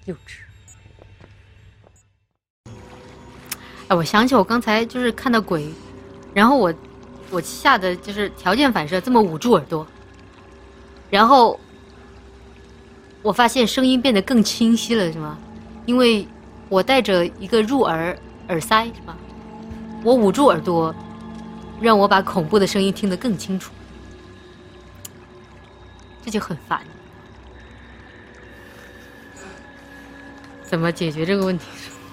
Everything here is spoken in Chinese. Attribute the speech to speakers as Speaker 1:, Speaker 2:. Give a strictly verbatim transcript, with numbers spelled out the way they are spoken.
Speaker 1: 幼稚。哎，我想起我刚才就是看到鬼，然后我我吓得就是条件反射这么捂住耳朵，然后我发现声音变得更清晰了，是吗？因为我戴着一个入耳耳塞，是吧？我捂住耳朵，让我把恐怖的声音听得更清楚，这就很烦。怎么解决这个问题？